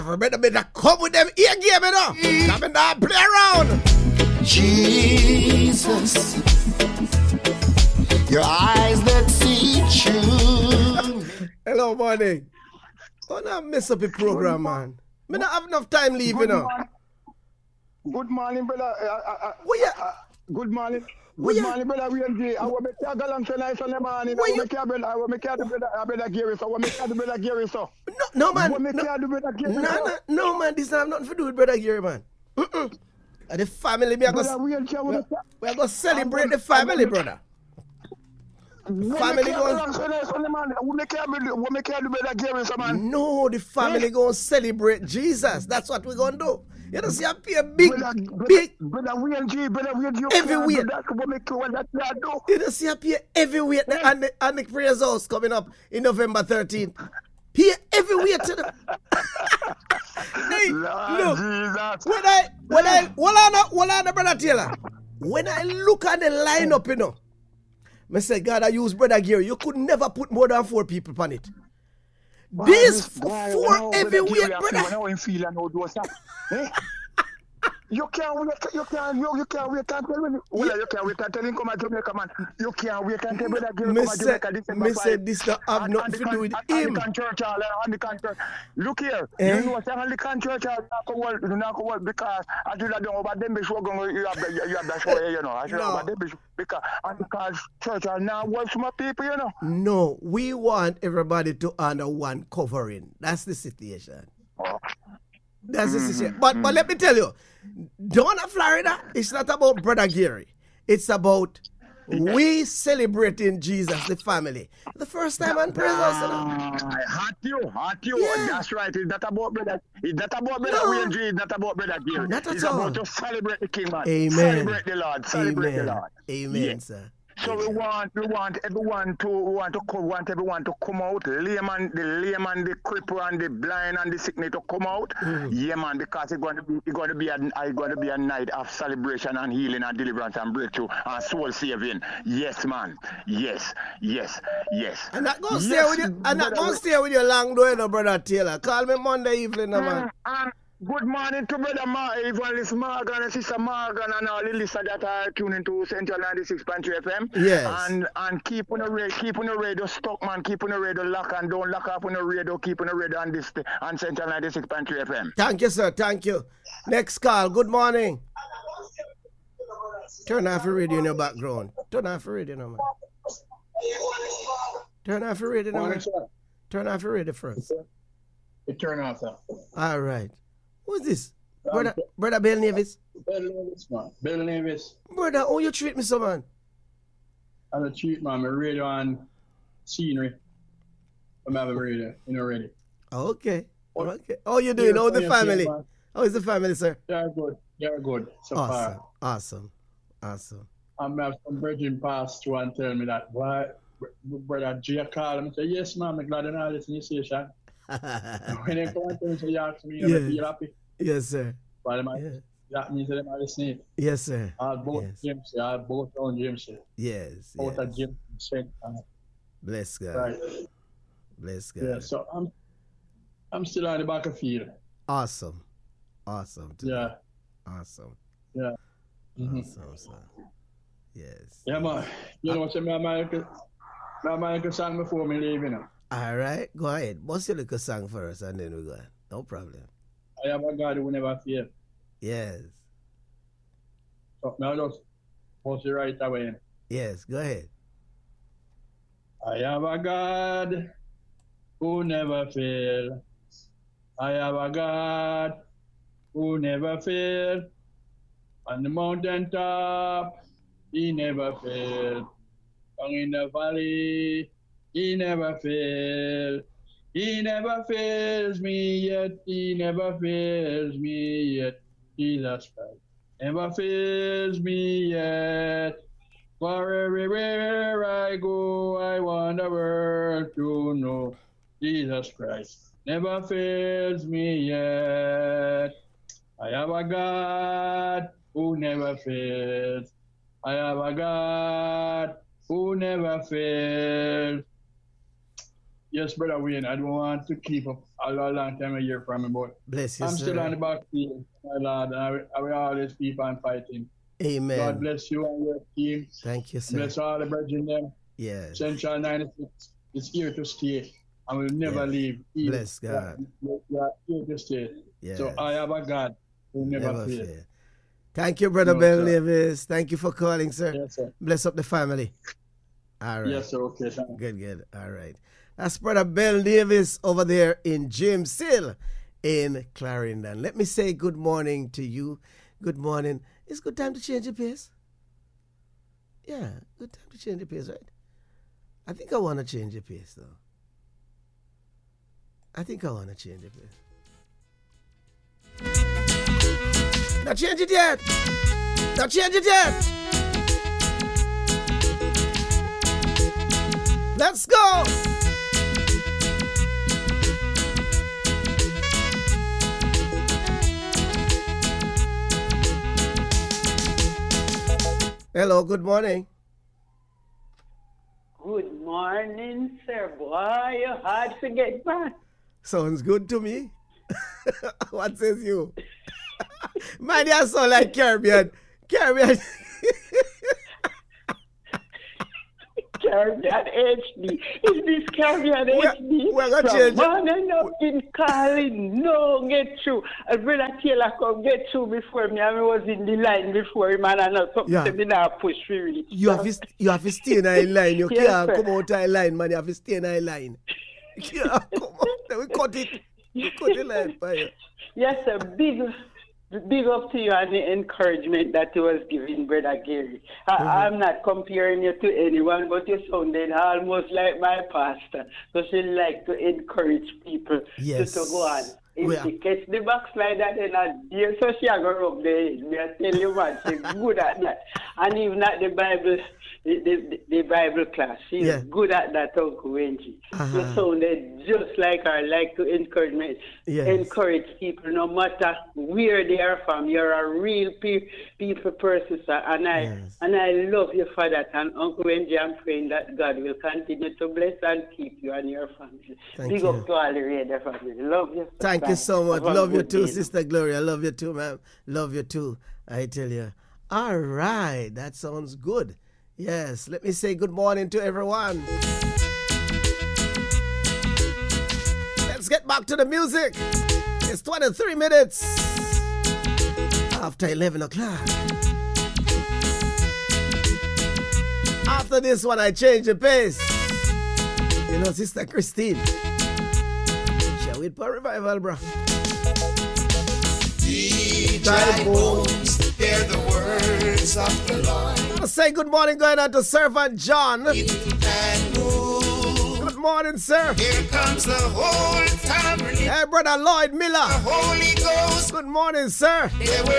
Everybody better come with them ear game, you know. Come and not play around. Jesus, your eyes that see true. Hello, morning. Don't not mess up the program, man. Me not have enough time leaving, you know. Good morning, brother. Good morning. Good morning, brother. We I will make a galant tonight on the morning. I will make a brother Gary. So I will make a brother Gary. So no, man. No, man. This have nothing to do with brother Gary, man. The family, we are going to celebrate the family, brother. Family going. No, the family going to celebrate Jesus. That's what we're going to do. You don't see a big heavyweight. You don't see a heavyweight and the praise house coming up in November 13th. Here heavyweight to the. Hey, look, when I brother Taylor, when I look at the lineup, you know, I say, God, I use brother Gary. You could never put more than 4 people on it. These 4 heavyweight, brother. You can't wait until when you can't wait until him come to Jamaica, man. You can't wait until brother Gary come to Jamaica December 5. Say this don't have nothing to do with him. Look here, you know what Anglican church do not go because I do not know about them before you have that show, you know. I should know about them because Anglican church are now work for my people, you know. No, we want everybody to under one covering. That's the situation. That's the situation. But let me tell you, down in Florida, it's not about brother Gary. It's about we celebrating Jesus, the family. The first time on praise house. Hot you. Yeah. That's right. It's not about brother. It's not about brother Wayne G. It's not about brother Gary. Not at it's all. about to celebrate the King, man. Amen. Celebrate the Lord. Celebrate the Lord. Amen, sir. So we want everyone to come out. The layman, the cripple, and the blind and the sick need to come out. Yeah, man, because it's going to be a night of celebration and healing and deliverance and breakthrough and soul saving. Yes, man. Yes. And that gonna stay with you. And that gonna stay with you long, though, you know, brother Taylor. Call me Monday evening, man. Good morning to brother Evangelist Morgan and sister Morgan and all the listeners that are tuning to Central 96.3 FM. Yes. And keep on the radio stuck, man. Keep on the radio lock and don't lock up on the radio. Keep on the radio on Central 96.3 FM. Thank you, sir. Thank you. Next call. Good morning. Turn off the radio in your background. Turn off the radio now, man. Turn off the radio now, man. Turn off the radio first. It turn off now. All right. Who's this? Brother Bill Nevis? Bill Nevis, man. Bill Nevis. Brother, how you treat me so, man? I don't treat, man. My radio and scenery. I'm having radio, ready. Okay. How you doing? How's the family? How is the family, sir? They're good. So far. Awesome. I'm have some virgin pass through and tell me that, why, brother Jay called him and say, yes, man, I'm glad you're not listening to your station. When they come and tell me, so you ask me, you feel happy? Yes, sir. But that means that they're not listening. Yes, sir. I'll both James, I'll both on James. Yes. Both at James. Bless God. Right. Bless God. Yeah, so I'm still on the back of field. Awesome. Yeah. Awesome. Yeah. Awesome, sir. Yes. Yeah, man. You know what's my American song before me leave, you know. All right, go ahead. What's your little song first, and then we go. No problem. I have a God who never fails. Yes. So now just post it right away. Yes, go ahead. I have a God who never fails. I have a God who never fails. On the mountain top, he never fails. Down in the valley, he never fails. He never fails me yet. He never fails me yet. Jesus Christ never fails me yet. For everywhere I go, I want the world to know Jesus Christ never fails me yet. I have a God who never fails. I have a God who never fails. Yes, Brother Wayne, I don't want to keep up a long time a year from me, but Bless you, I'm sir. still on the backfield, my Lord, and I will always keep on fighting. Amen. God bless you and your team. Thank you, sir. Bless all the brethren them. Yes. Central 96 is here to stay and will never Yes. leave. Bless God. You are here to stay. Yes. So I have a God who never fails. fail. Thank you, Brother No, Bell sir. Davis. Thank you for calling, sir. Yes, sir. Bless up the family. All right. Yes, sir. Okay, thank you. Good. All right. That's Brother Bell Davis over there in James Hill in Clarendon. Let me say good morning to you. Good morning. It's good time to change your pace. Yeah, good time to change your pace, right? I think I want to change your pace, though. I think I want to change your pace. Not change it yet. Not change it yet. Let's go. Hello, good morning. Good morning, sir. Boy, you're hard to get back. Sounds good to me. What says you? Man, you sound like Caribbean. Caribbean. Caribbean HD. Is this Caribbean HD? we're gonna change it. Morning up in calling. No, get through. Brother Taylor come get through before me. I was in the line before him and I know something Yeah. to me now push for reach. You have to stay in a line. You Yes, can't sir. come out of a line, man. You have to stay in a line. You can't come out. Then we cut it. We cut the line for you. Yes, sir. Big up to you and the encouragement that you was giving, Brother Gary. I'm not comparing you to anyone, but you sounded almost like my pastor. So she like to encourage people Yes. to go on. If Well- she catch the backslider, then I dare, so she a go rub the head. Me I tell you what, she's good at that. And even at the Bible class, she's Yeah. good at that, Uncle Wenji. Uh-huh. You sounded just like her, like to encourage Yes. encourage people no matter where they are from. You're a real people person, sir. And I love you for that. And Uncle Wenji, I'm praying that God will continue to bless and keep you and your family. Thank Big you. up to all the radio family. Love you. sir. Thank you Bye. so much. Have a Love you good too, day. Sister Gloria. Love you too, ma'am. Love you too. I tell you. All right. That sounds good. Yes. Let me say good morning to everyone. Let's get back to the music. It's 23 minutes after 11 o'clock. After this one, I change the pace. You know, Sister Christine. Shall we for revival, bro? Dry bones, hear the words of the Lord. I'll say good morning going on to Servant John. And move. Good morning, sir. Here comes the whole tabernacle. Hey, Brother Lloyd Miller. Holy Ghost. Good morning, sir. There were